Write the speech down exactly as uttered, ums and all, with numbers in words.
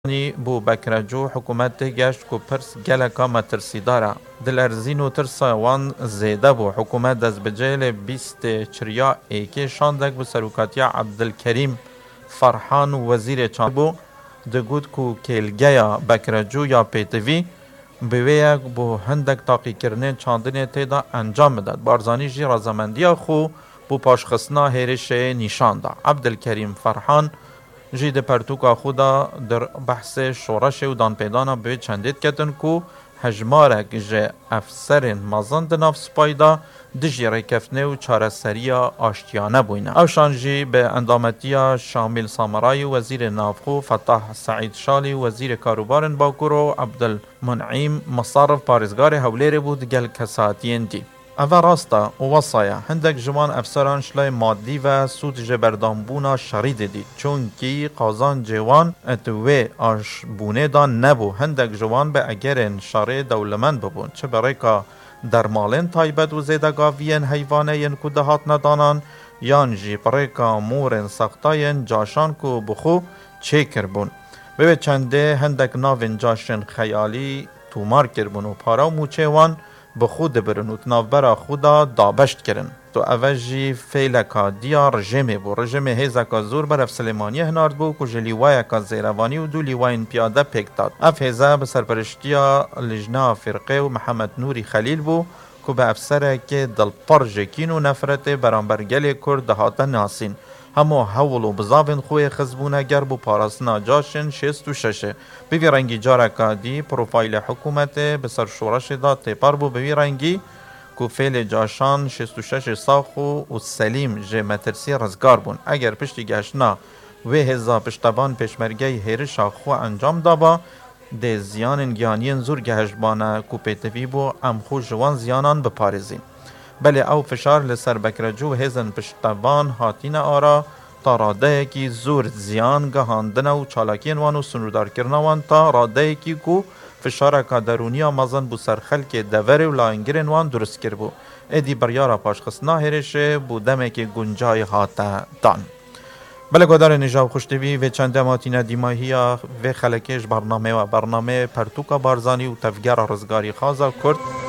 نی بو بکرجو حکومت گشت کو پرس گلکا مترسیدارا دل ارزین و ترسا وان زیده بو حکومت دست بجیل بیست چریا ایکی شاندک بو سروکاتیا عبدالکریم فرحان وزیر چان بو دگود کو کلگیا بکرجو یا پیتوی بویک بو هندک تاقی کرنه چاندنه تیدا انجام داد بارزانی جی رازمندیا خو بو پاشخصنا هیرش نیشان دا عبدالکریم فرحان جی ده پرتوکا خودا در بحث شورش و دان پیدانا به چندید کتن کو هجمارک جه افسرین مازن دناف سپایدا دجی ریکفنه و چارسریا آشتیانه بوینه. اوشان جی به اندامتیا شامل سامرای وزیر نافخو فتح سعید شالی وزیر کاروبارن باکورو عبدالمنعیم مصارف پارزگار هولیر بود گل کساتین دی. اوه راستا و وصایا هندک جوان افسران شلای مادی و سود جبردانبونا شرید دید چون کی قازان جوان اتوه آش بونه دان نبو هندک جوان به اگرین شاره دولمند ببون چه برای که در مالین تایبت و زیدگاوین حیوانه ین که دهات ندانان یان جی برای که مورن سختاین جاشان که بخو چه کربون به چنده هندک ناوین جاشن خیالی تومار کربون و پارا موچه وان به خود برن و تنافبرا خودا دابشت کرن تو اوجی فیلکا دیا رژیمه بو رژیمه هیزکا زور برف سلیمانی هنارد بو که جلیوای کا زیروانی و دو لیواین پیاده پیکتاد اف هیزا به سرپرشتیا لجنا فرقه و محمد نوری خلیل بو که به افسره که دلپر جکین و نفرت برانبرگل کرد دهاتا ناسین همو حول و بزاوین خوی خزبونه گر بو پاراسنا جاشن شست و ششه بوی رنگی جارکا دی پروفایل حکومت بسر شورش دا تیپار بو بوی رنگی که فیل جاشان شست و شش ساخو و سلیم جه مترسی رزگار بون اگر پشتی گشنا و هزا پشتبان پشمرگی هیرشا خو انجام دابا ده زیان گیانین زور گهشبانه که پیتوی بو امخو جوان زیانان بپارزین بله او فشار لسر بکرجو هزن پشتوان هاتین آرا تا راده کی زور زیان گهاندن و چالاکین وانو سنودار کرنوان تا راده کی کو فشار که درونیا مزن بو سرخل که دوره و لاینگرین وان درست کر بو ایدی بریارا پاشخصنا هرشه بو دمه که گنجای هاته دان بله گودار نجاو خوشتوی و چند ماتین دیماهیا و خلکش برنامه و برنامه پرتوکا بارزانی و تفگر رزگاری خوازا کرد